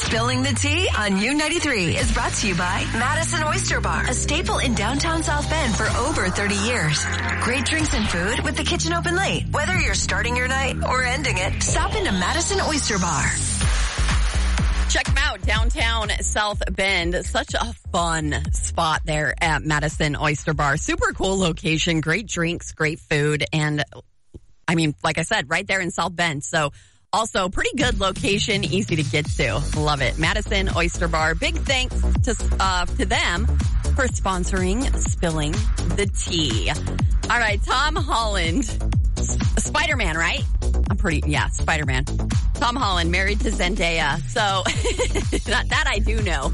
Spilling the Tea on U93 is brought to you by Madison Oyster Bar, a staple in downtown South Bend for over 30 years. Great drinks and food with the kitchen open late. Whether you're starting your night or ending it, stop into Madison Oyster Bar. Check them out, downtown South Bend. Such a fun spot there at Madison Oyster Bar. Super cool location, great drinks, great food, and I mean, like I said, right there in South Bend. So also pretty good location, easy to get to. Love it. Madison Oyster Bar. Big thanks to them for sponsoring Spilling the Tea. All right, Tom Holland, Spider-Man, right? Spider-Man. Tom Holland married to Zendaya. So that I do know.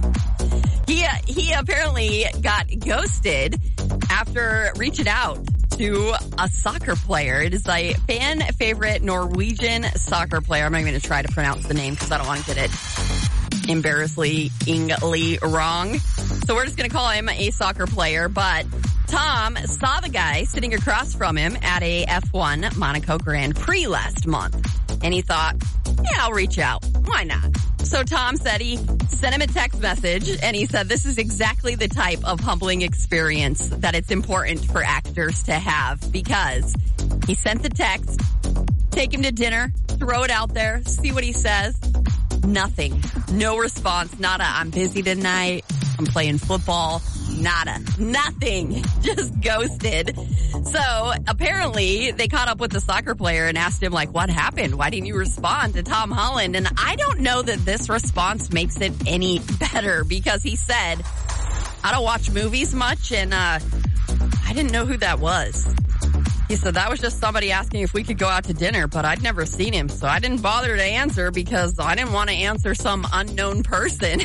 He apparently got ghosted after reaching out to a soccer player. It is a fan favorite Norwegian soccer player. I'm not even going to try to pronounce the name because I don't want to get it embarrassingly wrong. So we're just going to call him a soccer player. But Tom saw the guy sitting across from him at a F1 Monaco Grand Prix last month. And he thought, yeah, I'll reach out. Why not? So Tom said he sent him a text message, and he said this is exactly the type of humbling experience that it's important for actors to have, because he sent the text, take him to dinner, throw it out there, see what he says. Nothing. No response. Nada. I'm busy tonight. I'm playing football. Nada. Nothing. Just ghosted. So apparently they caught up with the soccer player and asked him, like, what happened? Why didn't you respond to Tom Holland? And I don't know that this response makes it any better, because he said, I don't watch movies much, and I didn't know who that was. He said that was just somebody asking if we could go out to dinner, but I'd never seen him, so I didn't bother to answer because I didn't want to answer some unknown person.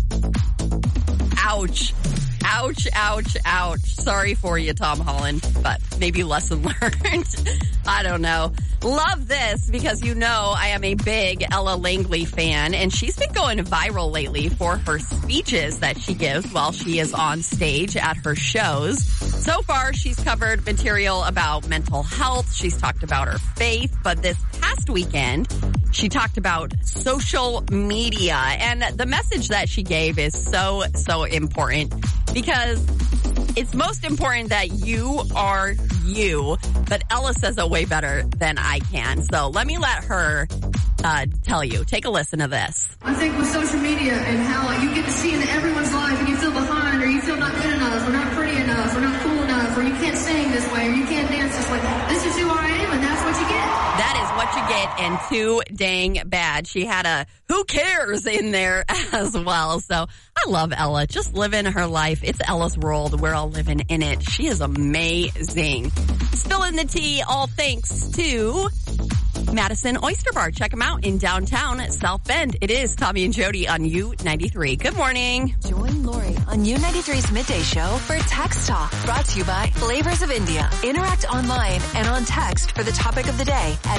Ouch. Ouch, ouch, ouch. Sorry for you, Tom Holland, but maybe lesson learned. I don't know. Love this because you know I am a big Ella Langley fan, and she's been going viral lately for her speeches that she gives while she is on stage at her shows. So far, she's covered material about mental health. She's talked about her faith, but this past weekend, she talked about social media, and the message that she gave is so, so important, because it's most important that you are you, but Ella says it way better than I can. So let me let her tell you. Take a listen to this. I think with social media and how you get to see into everyone's life and you feel behind, or you feel not good enough, or not pretty enough, or not cool enough, or you can't sing this way, or you can't dance this way. This is who I am, and that's what you get. That is what you get, and too dang bad. She had a who cares in there as well. So I love Ella. Just living her life. It's Ella's world. We're all living in it. She is amazing. Spilling the tea, all thanks to Madison Oyster Bar. Check them out in downtown South Bend. It is Tommy and Jody on U93. Good morning. Join Lori on U93's Midday Show for Text Talk, brought to you by Flavors of India. Interact online and on text for the topic of the day at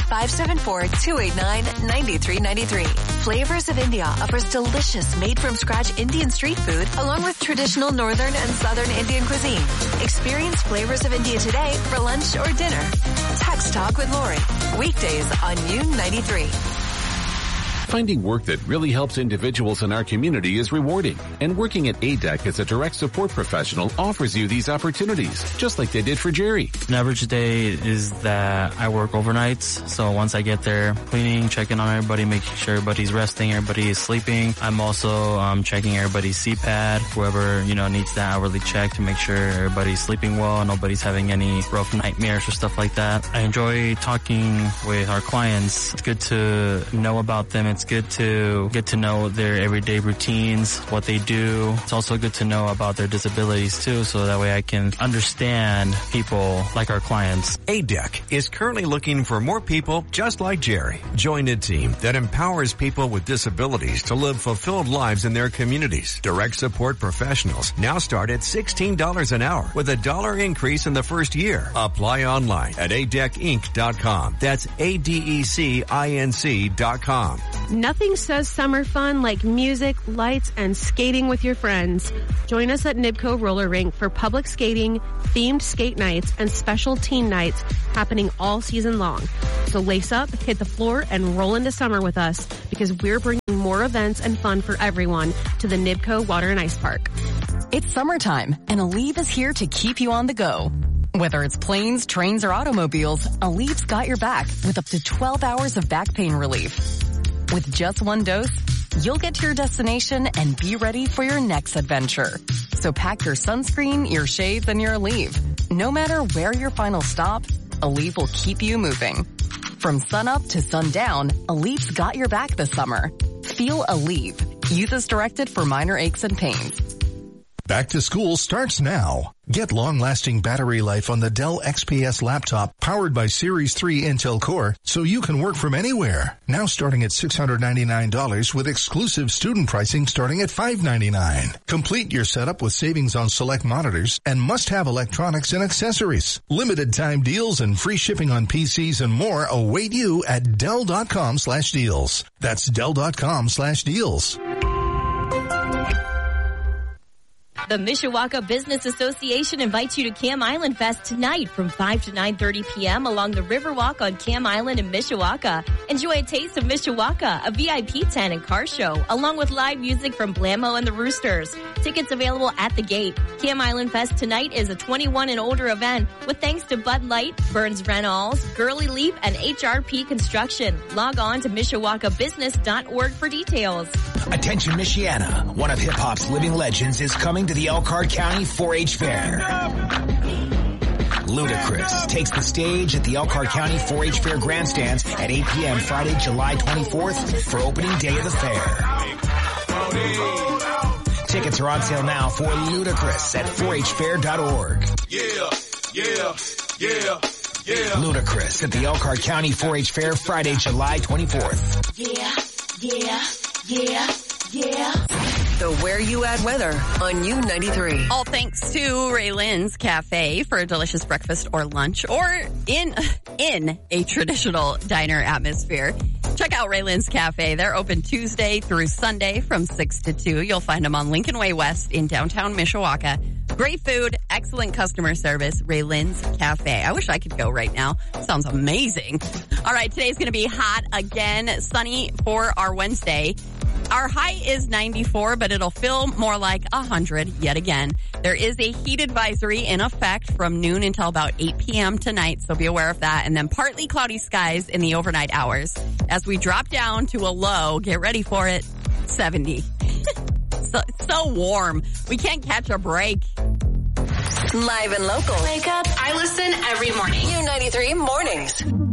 574-289-9393. Flavors of India offers delicious made-from-scratch Indian street food along with traditional northern and southern Indian cuisine. Experience Flavors of India today for lunch or dinner. Text Talk with Lori. Weekdays on U93. Finding work that really helps individuals in our community is rewarding, and working at ADEC as a direct support professional offers you these opportunities, just like they did for Jerry. An average day is that I work overnights, so once I get there, cleaning, checking on everybody, making sure everybody's resting, everybody is sleeping. I'm also checking everybody's CPAD, whoever needs that hourly check to make sure everybody's sleeping well, nobody's having any broken nightmares or stuff like that. I enjoy talking with our clients. It's good to know about them. It's good to get to know their everyday routines, what they do. It's also good to know about their disabilities too, so that way I can understand people like our clients. ADEC is currently looking for more people just like Jerry. Join a team that empowers people with disabilities to live fulfilled lives in their communities. Direct support professionals now start at $16 an hour with a $1 increase in the first year. Apply online at adecinc.com. That's ADECINC.com. Nothing says summer fun like music, lights, and skating with your friends. Join us at Nibco Roller Rink for public skating, themed skate nights, and special teen nights happening all season long. So lace up, hit the floor, and roll into summer with us because we're bringing more events and fun for everyone to the Nibco Water and Ice Park. It's summertime, and Aleve is here to keep you on the go. Whether it's planes, trains, or automobiles, Aleve's got your back with up to 12 hours of back pain relief. With just one dose, you'll get to your destination and be ready for your next adventure. So pack your sunscreen, your shades, and your Aleve. No matter where your final stop, Aleve will keep you moving. From sunup to sundown, Aleve's got your back this summer. Feel Aleve. Use as directed for minor aches and pains. Back to school starts now. Get long-lasting battery life on the Dell XPS laptop powered by Series 3 Intel Core so you can work from anywhere. Now starting at $699 with exclusive student pricing starting at $599. Complete your setup with savings on select monitors and must-have electronics and accessories. Limited time deals and free shipping on PCs and more await you at Dell.com/deals. That's Dell.com/deals. The Mishawaka Business Association invites you to Cam Island Fest tonight from 5 to 9:30 p.m. along the Riverwalk on Cam Island in Mishawaka. Enjoy a taste of Mishawaka, a VIP tent and car show, along with live music from Blammo and the Roosters. Tickets available at the gate. Cam Island Fest tonight is a 21 and older event with thanks to Bud Light, Burns Reynolds, Girly Leap, and HRP Construction. Log on to MishawakaBusiness.org for details. Attention Michiana, one of hip-hop's living legends is coming to the Elkhart County 4-H Fair. Ludacris takes the stage at the Elkhart County 4-H Fair grandstands at 8 p.m. Friday, July 24th for opening day of the fair. Tickets are on sale now for Ludacris at 4hfair.org. Ludacris at the Elkhart County 4-H Fair Friday, July 24th. The Where You At weather on U93. All thanks to Raylan's Cafe for a delicious breakfast or lunch or in a traditional diner atmosphere. Check out Raylan's Cafe. They're open Tuesday through Sunday from 6 to 2. You'll find them on Lincoln Way West in downtown Mishawaka. Great food, excellent customer service, Raylan's Cafe. I wish I could go right now. Sounds amazing. All right, today's going to be hot again, sunny for our Wednesday. Our high is 94, but it'll feel more like 100 yet again. There is a heat advisory in effect from noon until about 8 p.m. tonight, so be aware of that. And then partly cloudy skies in the overnight hours. As we drop down to a low, get ready for it, 70. so warm. We can't catch a break. Live and local. Wake up. I listen every morning. U93 Mornings.